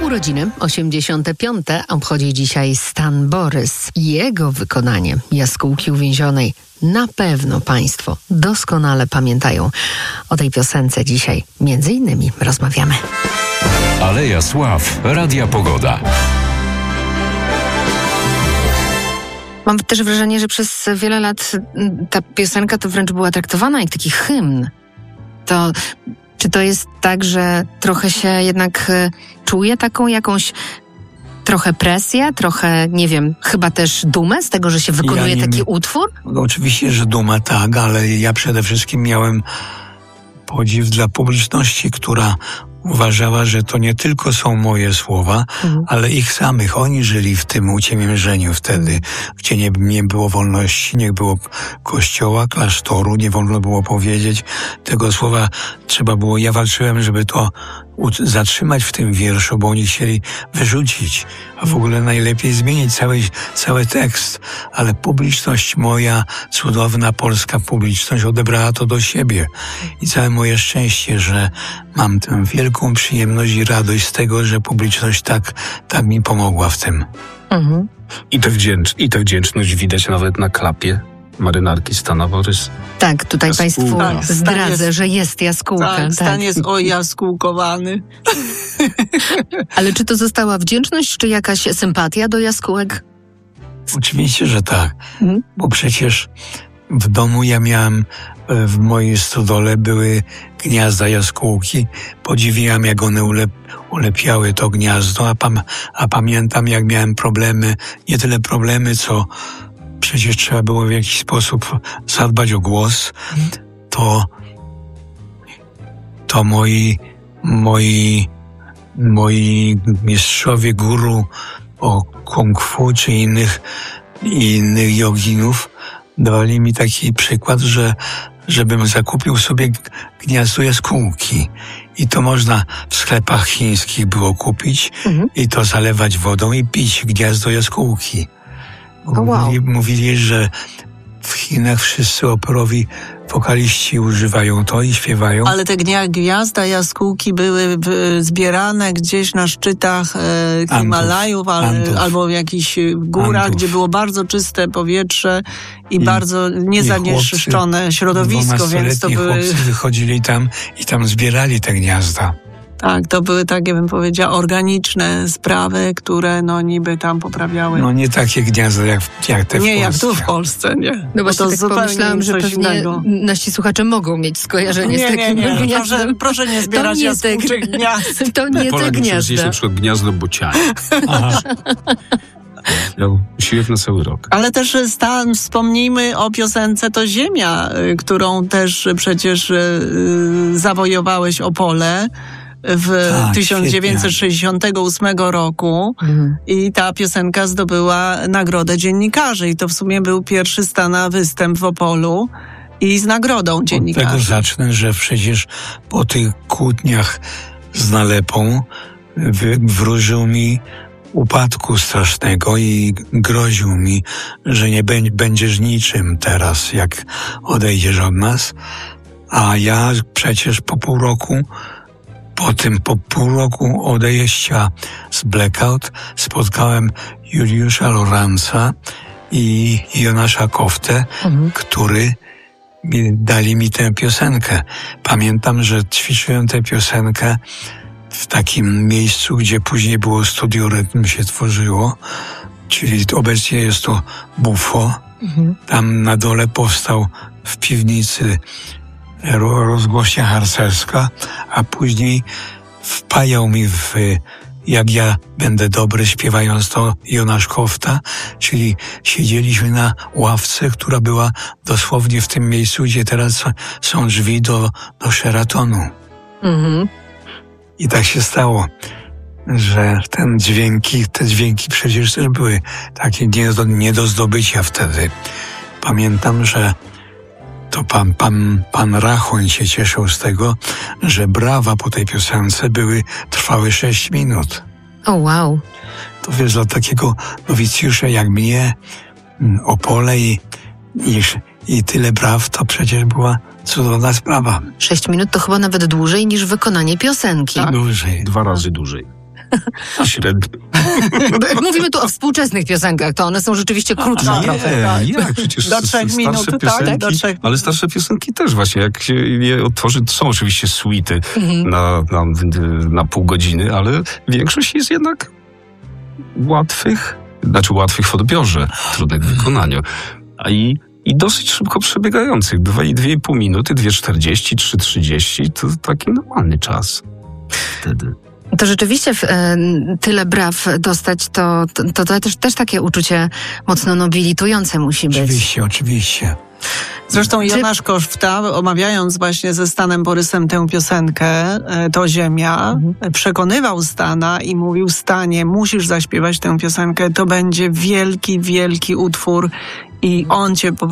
Urodziny 85. obchodzi dzisiaj Stan Borys. Jego wykonanie Jaskółki Uwięzionej na pewno Państwo doskonale pamiętają. O tej piosence dzisiaj między innymi rozmawiamy. Aleja Sław, Radia Pogoda. Mam też wrażenie, że przez wiele lat ta piosenka to wręcz była traktowana jak taki hymn. Czy to jest tak, że trochę się jednak czuje taką jakąś trochę presję, trochę, nie wiem, chyba też dumę z tego, że się wykonuje taki utwór? No, oczywiście, że duma tak, ale ja przede wszystkim miałem podziw dla publiczności, która uważała, że to nie tylko są moje słowa, ale ich samych. Oni żyli w tym uciemiężeniu wtedy, gdzie nie było wolności, nie było kościoła, klasztoru, nie wolno było powiedzieć tego słowa. Trzeba było, ja walczyłem, żeby to zatrzymać w tym wierszu, bo oni chcieli wyrzucić, a w ogóle najlepiej zmienić cały tekst. Ale publiczność moja, cudowna polska publiczność odebrała to do siebie. I całe moje szczęście, że mam tę wielką przyjemność i radość z tego, że publiczność tak mi pomogła w tym. Mhm. I tę wdzięczność widać nawet na klapie marynarki Stana Borys. Tak, tutaj Państwu zdradzę, że jest jaskółka. Tak, Stan jest ojaskółkowany. Ale czy to została wdzięczność, czy jakaś sympatia do jaskółek? Oczywiście, że tak. Bo przecież w domu ja miałem, w mojej stodole były gniazda jaskółki. Podziwiam, jak one ulepiały to gniazdo, a pamiętam, jak miałem problemy, nie tyle problemy, co przecież trzeba było w jakiś sposób zadbać o głos, to moi mistrzowie guru o kung fu czy innych joginów dawali mi taki przykład, żebym zakupił sobie gniazdo jaskółki. I to można w sklepach chińskich było kupić i to zalewać wodą i pić gniazdo jaskółki. Mówili, że w Chinach wszyscy operowi wokaliści używają to i śpiewają. Ale te gniazda jaskółki były zbierane gdzieś na szczytach Himalajów albo w jakichś górach, gdzie było bardzo czyste powietrze i bardzo niezanieczyszczone środowisko, więc to były... chłopcy wychodzili tam i tam zbierali te gniazda. Tak, to były takie, bym powiedziała, organiczne sprawy, które niby tam poprawiały. No nie takie gniazda jak te w Polsce. Nie, jak tu w Polsce, nie. No właśnie tak pomyślałam, że pewnie nasi słuchacze mogą mieć skojarzenie z takim gniazdem. Proszę nie zbierać jaskółczych gniazd. To nie te gniazda. Jest na przykład gniazdo bociana. Miał siłek na cały rok. Ale też wspomnijmy o piosence To Ziemia, którą też przecież zawojowałeś Opole w 1968 roku i ta piosenka zdobyła Nagrodę Dziennikarzy i to w sumie był pierwszy Stana występ w Opolu i z nagrodą dziennikarzy. Od tego zacznę, że przecież po tych kłótniach z Nalepą wróżył mi upadku strasznego i groził mi, że nie będziesz niczym teraz, jak odejdziesz od nas. A ja przecież po pół roku odejścia z Blackout spotkałem Juliusza Lorenza i Jonasza Koftę, który dali mi tę piosenkę. Pamiętam, że ćwiczyłem tę piosenkę w takim miejscu, gdzie później było Studio Rytm się tworzyło, czyli obecnie jest to Bufo. Tam na dole powstał w piwnicy rozgłośnia harcerska, a później wpajał mi jak ja będę dobry śpiewając to Jonasz Kofta, czyli siedzieliśmy na ławce, która była dosłownie w tym miejscu, gdzie teraz są drzwi do Sheratonu. I tak się stało, że te dźwięki przecież też były takie nie do zdobycia wtedy. Pamiętam, że to pan Rachoń się cieszył z tego, że brawa po tej piosence trwały 6 minut. O wow. To wiesz, dla takiego nowicjusza jak mnie, Opole i tyle braw, to przecież była cudowna sprawa. 6 minut to chyba nawet dłużej niż wykonanie piosenki. Tak. Dłużej. 2 razy dłużej. Średnio. Mówimy tu o współczesnych piosenkach, to one są rzeczywiście krótsze trochę. Nie, przecież do 3 minut, piosenki, tak? Do 3 ale starsze piosenki też właśnie, jak się je otworzy, to są oczywiście suity na pół godziny, ale większość jest jednak łatwych w odbiorze, trudnych w wykonaniu. I dosyć szybko przebiegających. 2,5 minuty, 2,40, 3,30 to taki normalny czas wtedy. To rzeczywiście tyle braw dostać, to też takie uczucie mocno nobilitujące musi być. Oczywiście. Zresztą Jonasz Koszta, omawiając właśnie ze Stanem Borysem tę piosenkę, To Ziemia, przekonywał Stana i mówił: Stanie, musisz zaśpiewać tę piosenkę, to będzie wielki, wielki utwór i on cię po